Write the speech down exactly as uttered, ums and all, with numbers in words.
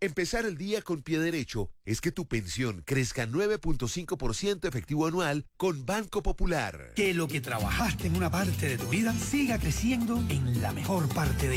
Empezar el día con pie derecho es que tu pensión crezca nueve punto cinco por ciento efectivo anual con Banco Popular. Que lo que trabajaste en una parte de tu vida siga creciendo en la mejor parte de